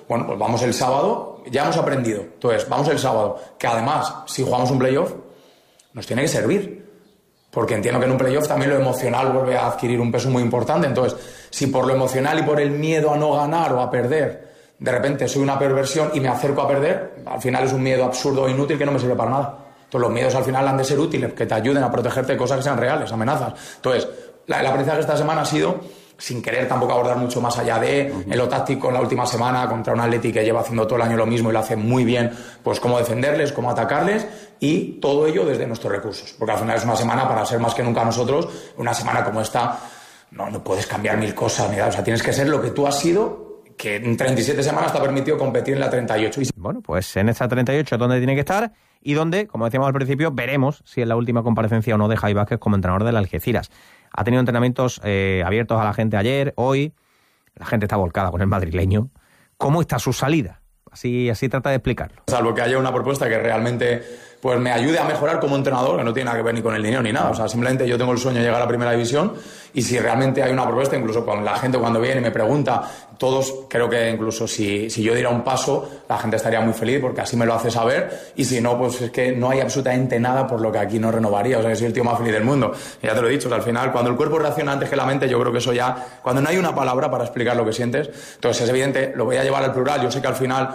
bueno, pues vamos el sábado, ya hemos aprendido. Entonces, vamos el sábado, que además, si jugamos un playoff, nos tiene que servir. Porque entiendo que en un playoff también lo emocional vuelve a adquirir un peso muy importante. Entonces, si por lo emocional y por el miedo a no ganar o a perder, de repente soy una peor versión y me acerco a perder, al final es un miedo absurdo e inútil que no me sirve para nada. Entonces, los miedos al final han de ser útiles, que te ayuden a protegerte de cosas que sean reales, amenazas. Entonces, el aprendizaje de esta semana ha sido, sin querer tampoco abordar mucho más allá en lo táctico, en la última semana contra un Atleti que lleva haciendo todo el año lo mismo y lo hace muy bien, pues cómo defenderles, cómo atacarles, y todo ello desde nuestros recursos, porque al final es una semana para ser más que nunca nosotros. Una semana como esta no puedes cambiar mil cosas, o sea, tienes que ser lo que tú has sido, que en 37 semanas te ha permitido competir en la 38. Bueno, pues en esta 38 es donde tiene que estar y donde, como decíamos al principio, veremos si es la última comparecencia o no de Javi Vázquez como entrenador del Algeciras. Ha tenido entrenamientos abiertos a la gente ayer, hoy. La gente está volcada con el madrileño. ¿Cómo está su salida? Así trata de explicarlo. Salvo que haya una propuesta que realmente pues me ayude a mejorar como entrenador, que no tiene nada que ver ni con el dinero ni nada. O sea, simplemente yo tengo el sueño de llegar a la primera división, y si realmente hay una propuesta, incluso cuando la gente cuando viene y me pregunta, todos, creo que incluso si yo diera un paso, la gente estaría muy feliz porque así me lo hace saber, y si no, pues es que no hay absolutamente nada por lo que aquí no renovaría. O sea, que soy el tío más feliz del mundo. Y ya te lo he dicho, o sea, al final, cuando el cuerpo reacciona antes que la mente, yo creo que eso ya, cuando no hay una palabra para explicar lo que sientes, entonces es evidente, lo voy a llevar al plural. Yo sé que al final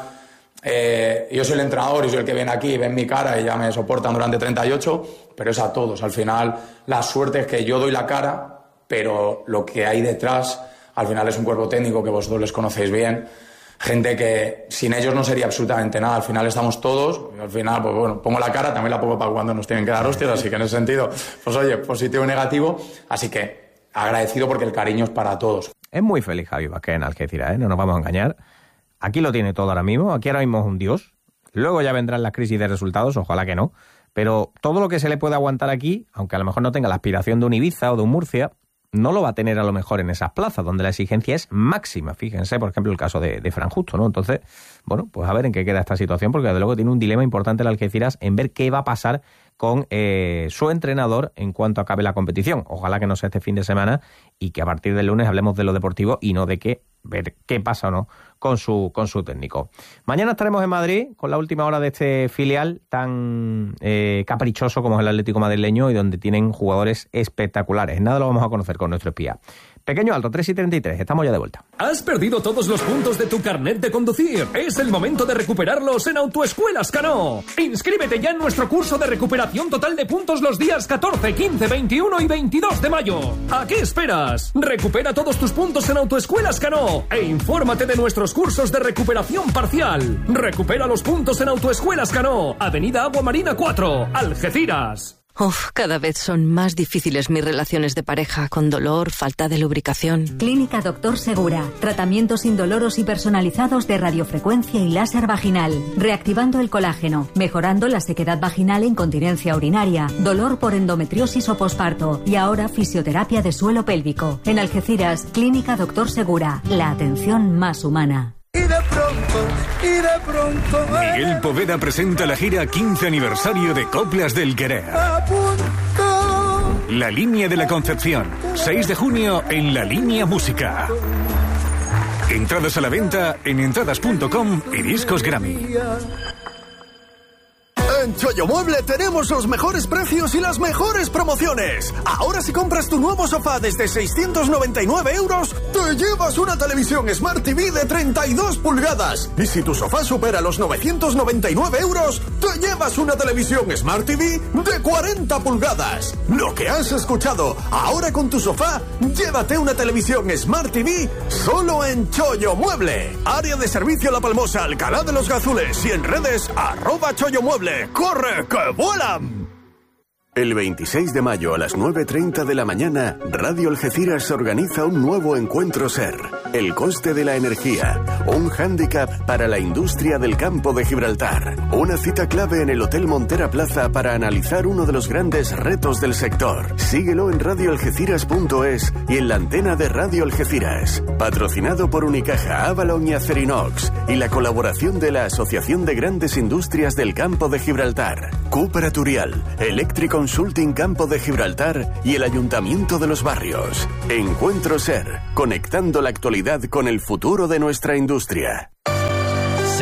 yo soy el entrenador y soy el que viene aquí, ven mi cara y ya me soportan durante 38, pero es a todos. Al final, la suerte es que yo doy la cara, pero lo que hay detrás, al final es un cuerpo técnico que vosotros les conocéis bien, gente que sin ellos no sería absolutamente nada. Al final estamos todos, y al final, pues bueno, pongo la cara, también la pongo para cuando nos tienen que dar hostias, así que en ese sentido, pues oye, positivo y negativo, así que agradecido porque el cariño es para todos. Es muy feliz Javi Vázquez en Algeciras, no nos vamos a engañar. Aquí lo tiene todo ahora mismo, aquí ahora mismo es un dios. Luego ya vendrán las crisis de resultados, ojalá que no. Pero todo lo que se le puede aguantar aquí, aunque a lo mejor no tenga la aspiración de un Ibiza o de un Murcia, no lo va a tener a lo mejor en esas plazas, donde la exigencia es máxima. Fíjense, por ejemplo, el caso de Fran Justo, ¿no? Entonces, bueno, pues a ver en qué queda esta situación, porque desde luego tiene un dilema importante el Algeciras en ver qué va a pasar con su entrenador en cuanto acabe la competición. Ojalá que no sea este fin de semana y que a partir del lunes hablemos de lo deportivo y no de ver qué pasa o no con su técnico. Mañana estaremos en Madrid con la última hora de este filial tan caprichoso como es el Atlético madrileño y donde tienen jugadores espectaculares. Nada lo vamos a conocer con nuestro espía. Pequeño Alto, 3:33, estamos ya de vuelta. ¿Has perdido todos los puntos de tu carnet de conducir? Es el momento de recuperarlos en Autoescuelas Canó. Inscríbete ya en nuestro curso de recuperación total de puntos los días 14, 15, 21 y 22 de mayo. ¿A qué esperas? Recupera todos tus puntos en Autoescuelas Canó e infórmate de nuestros cursos de recuperación parcial. Recupera los puntos en Autoescuelas Canó, Avenida Agua Marina 4, Algeciras. Cada vez son más difíciles mis relaciones de pareja, con dolor, falta de lubricación. Clínica Doctor Segura. Tratamientos indoloros y personalizados de radiofrecuencia y láser vaginal. Reactivando el colágeno, mejorando la sequedad vaginal e incontinencia urinaria, dolor por endometriosis o posparto y ahora fisioterapia de suelo pélvico. En Algeciras, Clínica Doctor Segura. La atención más humana. Y de pronto Miguel Poveda presenta la gira 15 aniversario de Coplas del Querer. La Línea de la Concepción, 6 de junio en La Línea Música. Entradas a la venta en entradas.com y Discos Grammy. En Chollo Mueble tenemos los mejores precios y las mejores promociones. Ahora si compras tu nuevo sofá desde 699 euros, te llevas una televisión Smart TV de 32 pulgadas. Y si tu sofá supera los 999 euros, te llevas una televisión Smart TV de 40 pulgadas. Lo que has escuchado, ahora con tu sofá, llévate una televisión Smart TV solo en Chollo Mueble. Área de servicio La Palmosa, Alcalá de los Gazules y en redes @CholloMueble. ¡Corre, que vuelan! El 26 de mayo a las 9:30 de la mañana, Radio Algeciras organiza un nuevo encuentro SER. El coste de la energía, un hándicap para la industria del campo de Gibraltar. Una cita clave en el Hotel Montera Plaza para analizar uno de los grandes retos del sector. Síguelo en radioalgeciras.es y en la antena de Radio Algeciras. Patrocinado por Unicaja, Avalon y Acerinox y la colaboración de la Asociación de Grandes Industrias del Campo de Gibraltar. Cupra Turial, Electric Consulting Campo de Gibraltar y el Ayuntamiento de los Barrios. Encuentro SER, conectando la actualidad con el futuro de nuestra industria.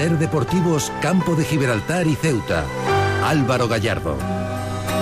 Ser Deportivos Campo de Gibraltar y Ceuta. Álvaro Gallardo.